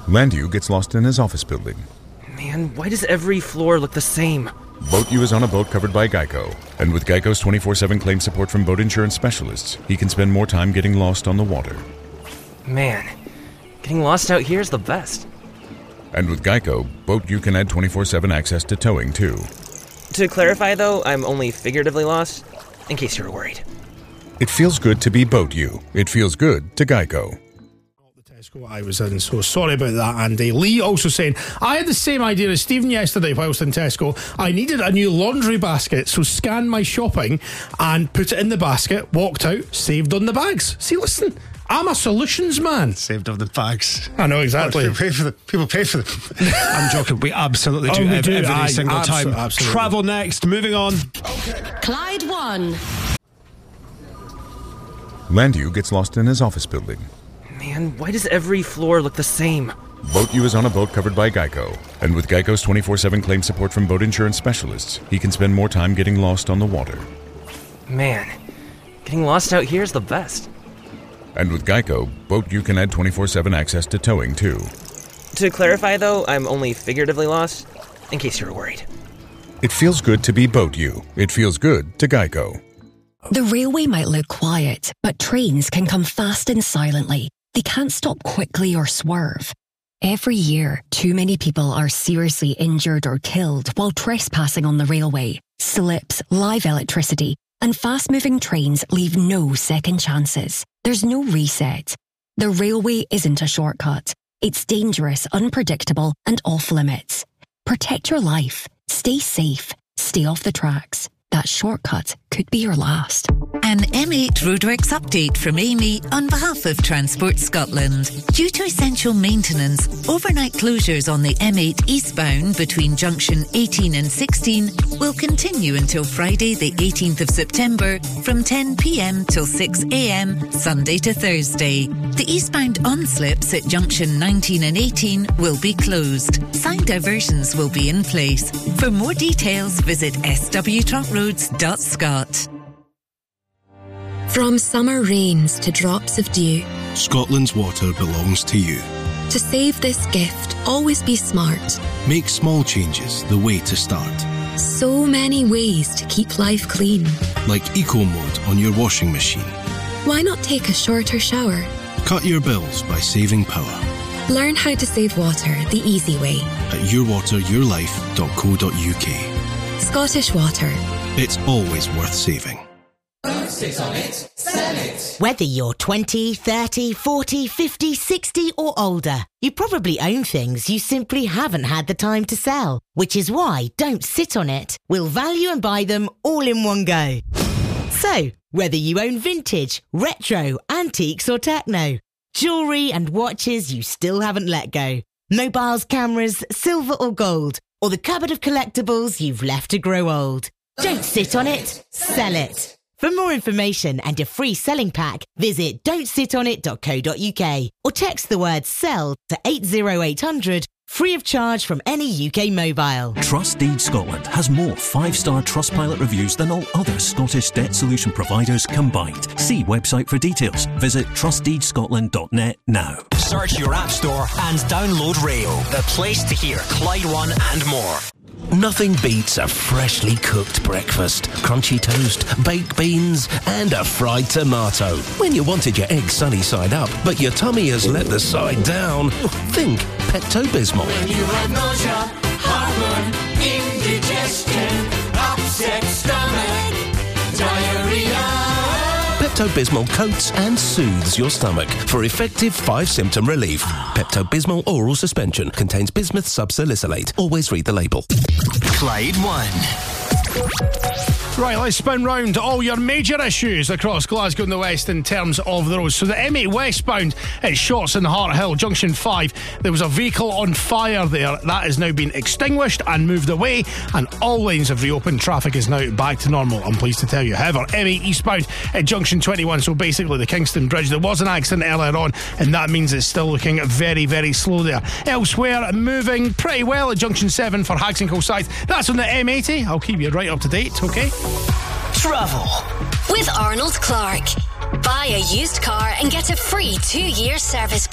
Landu gets lost in his office building. Man, why does every floor look the same? Boat U is on a boat covered by Geico. And with Geico's 24/7 claim support from boat insurance specialists, he can spend more time getting lost on the water. Man, getting lost out here is the best. And with Geico, Boat U can add 24/7 access to towing, too. To clarify, though, I'm only figuratively lost, in case you were worried. It feels good to be Boat U. It feels good to Geico. I was in, so sorry about that, Andy. Lee also saying, I had the same idea as Stephen yesterday whilst in Tesco. I needed a new laundry basket, so scanned my shopping and put it in the basket, walked out, saved on the bags. See, listen, I'm a solutions man. Saved on the bags. I know, exactly. People pay for them. I'm joking. We absolutely do, every single time. Absolutely. Travel next. Moving on. Clyde 1. Landu gets lost in his office building. Man, why does every floor look the same? Boat U is on a boat covered by Geico. And with Geico's 24/7 claim support from boat insurance specialists, he can spend more time getting lost on the water. Man, getting lost out here is the best. And with Geico, Boat U can add 24/7 access to towing, too. To clarify, though, I'm only figuratively lost, in case you were worried. It feels good to be Boat U. It feels good to Geico. The railway might look quiet, but trains can come fast and silently. They can't stop quickly or swerve. Every year, too many people are seriously injured or killed while trespassing on the railway. Slips, live electricity, and fast-moving trains leave no second chances. There's no reset. The railway isn't a shortcut. It's dangerous, unpredictable, and off limits. Protect your life. Stay safe. Stay off the tracks. That shortcut could be your last. An M8 Roadworks update from Amy on behalf of Transport Scotland. Due to essential maintenance, overnight closures on the M8 eastbound between junction 18 and 16 will continue until Friday the 18th of September from 10 p.m. till 6 a.m. Sunday to Thursday. The eastbound on-slips at junction 19 and 18 will be closed. Sign diversions will be in place. For more details, visit swtruntroads.scot. From summer rains to drops of dew, Scotland's water belongs to you. to save this gift, always be smart. Make small changes the way to start. So many ways to keep life clean. Like Eco Mode on your washing machine. Why not take a shorter shower? Cut your bills by saving power. Learn how to save water the easy way. At yourwateryourlife.co.uk. Scottish Water. It's always worth saving. Sit on it, sell it. Whether you're 20, 30, 40, 50, 60 or older, you probably own things you simply haven't had the time to sell. Which is why Don't Sit On It. We'll value and buy them all in one go. So, whether you own vintage, retro, antiques or techno, jewellery and watches you still haven't let go, mobiles, cameras, silver or gold, or the cupboard of collectibles you've left to grow old. Don't sit on it, sell it. For more information and your free selling pack, visit don'tsitonit.co.uk or text the word SELL to 80800, free of charge from any UK mobile. Trustdeed Scotland has more 5-star Trustpilot reviews than all other Scottish debt solution providers combined. See website for details. Visit trustdeedscotland.net now. Search your app store and download Rail, the place to hear Clyde One and more. Nothing beats a freshly cooked breakfast, crunchy toast, baked beans and a fried tomato. When you wanted your egg sunny side up, but your tummy has let the side down, think Pepto-Bismol. When you have nausea, heartburn, indigestion, upset stomach, diarrhea. Pepto-Bismol coats and soothes your stomach for effective 5-symptom relief. Pepto-Bismol oral suspension contains bismuth subsalicylate. Always read the label. Clyde One. Right, let's spin round all your major issues across Glasgow and the West in terms of the roads. So the M8 westbound at Shorts in Harthill, Junction 5, there was a vehicle on fire there. That has now been extinguished and moved away, and all lanes have reopened. Traffic is now back to normal, I'm pleased to tell you. However, M8 eastbound at Junction 21, so basically the Kingston Bridge, there was an accident earlier on, and that means it's still looking very, very slow there. Elsewhere, moving pretty well at Junction 7 for Haxinghill Side. That's on the M80. I'll keep you right up to date, okay? Travel with Arnold Clark. Buy a used car and get a free 2-year service